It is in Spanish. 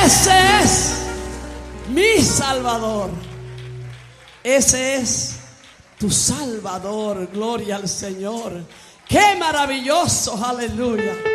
Ese es mi Salvador. Ese es tu Salvador. Gloria al Señor. Qué maravilloso, aleluya.